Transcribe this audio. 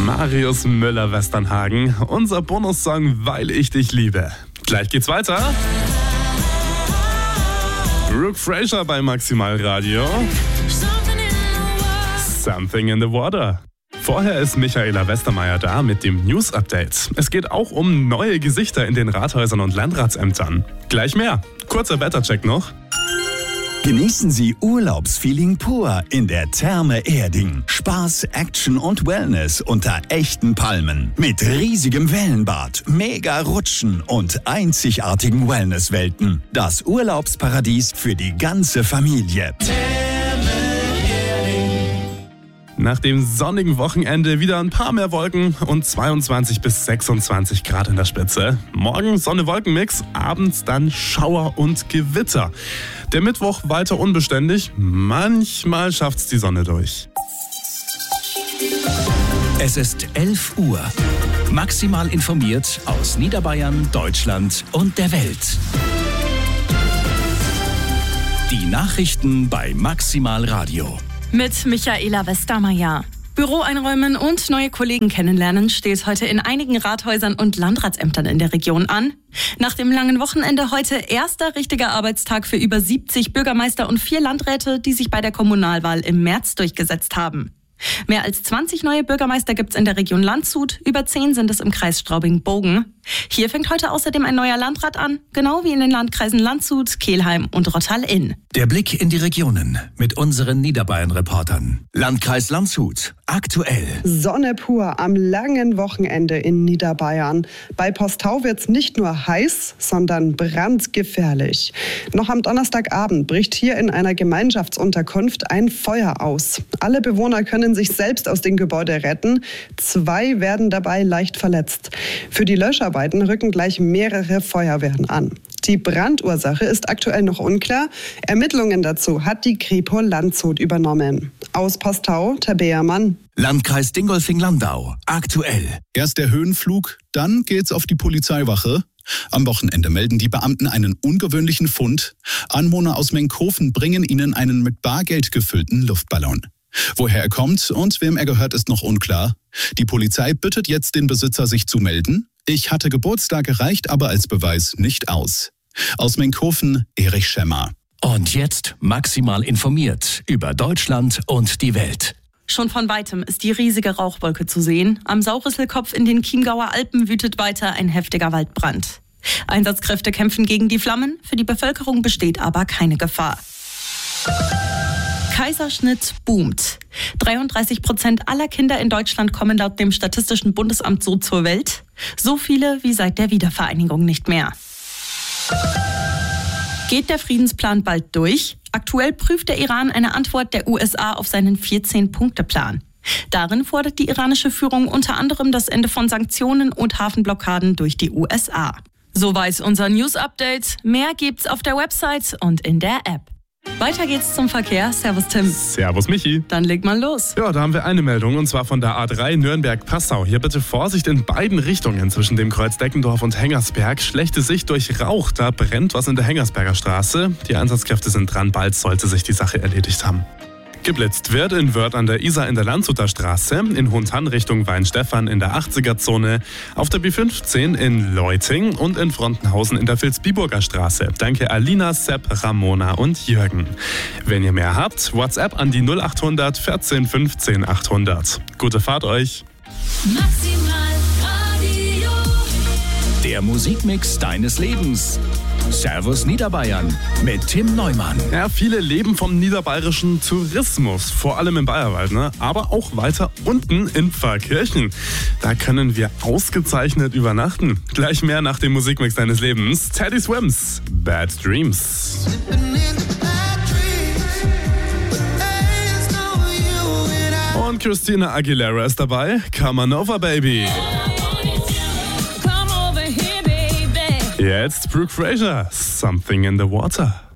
Marius Müller-Westernhagen, unser Bonussong Weil ich dich liebe. Gleich geht's weiter. Brooke Fraser bei Maximal Radio. Something in the Water. Vorher ist Michaela Westermeier da mit dem News-Update. Es geht auch um neue Gesichter in den Rathäusern und Landratsämtern. Gleich mehr. Kurzer Wettercheck noch. Genießen Sie Urlaubsfeeling pur in der Therme Erding. Spaß, Action und Wellness unter echten Palmen. Mit riesigem Wellenbad, mega Rutschen und einzigartigen Wellnesswelten. Das Urlaubsparadies für die ganze Familie. Nach dem sonnigen Wochenende wieder ein paar mehr Wolken und 22 bis 26 Grad in der Spitze. Morgen Sonne-Wolken-Mix, abends dann Schauer und Gewitter. Der Mittwoch weiter unbeständig, manchmal schafft's die Sonne durch. Es ist 11 Uhr. Maximal informiert aus Niederbayern, Deutschland und der Welt. Die Nachrichten bei Maximal Radio. Mit Michaela Westermeier. Büro einräumen und neue Kollegen kennenlernen steht heute in einigen Rathäusern und Landratsämtern in der Region an. Nach dem langen Wochenende heute erster richtiger Arbeitstag für über 70 Bürgermeister und 4 Landräte, die sich bei der Kommunalwahl im März durchgesetzt haben. Mehr als 20 neue Bürgermeister gibt's in der Region Landshut, über 10 sind es im Kreis Straubing-Bogen. Hier fängt heute außerdem ein neuer Landrat an, genau wie in den Landkreisen Landshut, Kelheim und Rottal-Inn. Der Blick in die Regionen mit unseren Niederbayern-Reportern. Landkreis Landshut, aktuell. Sonne pur am langen Wochenende in Niederbayern. Bei Postau wird's nicht nur heiß, sondern brandgefährlich. Noch am Donnerstagabend bricht hier in einer Gemeinschaftsunterkunft ein Feuer aus. Alle Bewohner können sich selbst aus dem Gebäude retten. 2 werden dabei leicht verletzt. Für die Löscharbeiten rücken gleich mehrere Feuerwehren an. Die Brandursache ist aktuell noch unklar. Ermittlungen dazu hat die Kripo Landshut übernommen. Aus Postau, Tabea Mann. Landkreis Dingolfing-Landau, aktuell. Erst der Höhenflug, dann geht's auf die Polizeiwache. Am Wochenende melden die Beamten einen ungewöhnlichen Fund. Anwohner aus Menkhofen bringen ihnen einen mit Bargeld gefüllten Luftballon. Woher er kommt und wem er gehört, ist noch unklar. Die Polizei bittet jetzt den Besitzer, sich zu melden. Ich hatte Geburtstag reicht aber als Beweis nicht aus. Aus Menkhofen, Erich Schemmer. Und jetzt maximal informiert über Deutschland und die Welt. Schon von Weitem ist die riesige Rauchwolke zu sehen. Am Saurisselkopf in den Chiemgauer Alpen wütet weiter ein heftiger Waldbrand. Einsatzkräfte kämpfen gegen die Flammen, für die Bevölkerung besteht aber keine Gefahr. Kaiserschnitt boomt. 33% aller Kinder in Deutschland kommen laut dem Statistischen Bundesamt so zur Welt. So viele wie seit der Wiedervereinigung nicht mehr. Geht der Friedensplan bald durch? Aktuell prüft der Iran eine Antwort der USA auf seinen 14-Punkte-Plan. Darin fordert die iranische Führung unter anderem das Ende von Sanktionen und Hafenblockaden durch die USA. Soweit unser News-Update. Mehr gibt's auf der Website und in der App. Weiter geht's zum Verkehr. Servus Tim. Servus Michi. Dann leg mal los. Ja, da haben wir eine Meldung und zwar von der A3 Nürnberg-Passau. Hier bitte Vorsicht in beiden Richtungen zwischen dem Kreuz Deckendorf und Hengersberg. Schlechte Sicht durch Rauch, da brennt was in der Hengersberger Straße. Die Einsatzkräfte sind dran, bald sollte sich die Sache erledigt haben. Geblitzt wird in Wörth an der Isar in der Landshuter Straße, in Hohentann Richtung Weinstefan in der 80er-Zone, auf der B15 in Leuting und in Frontenhausen in der Vilsbiburger Straße. Danke Alina, Sepp, Ramona und Jürgen. Wenn ihr mehr habt, WhatsApp an die 0800 14 15 800. Gute Fahrt euch. Maximal Radio. Der Musikmix deines Lebens. Servus Niederbayern mit Tim Neumann. Ja, viele leben vom niederbayerischen Tourismus, vor allem im Bayerwald, ne? Aber auch weiter unten in Pfarrkirchen. Da können wir ausgezeichnet übernachten. Gleich mehr nach dem Musikmix deines Lebens. Teddy Swims, Bad Dreams. Und Christina Aguilera ist dabei. Come on over, baby. Jetzt Brooke Fraser, Something in the Water.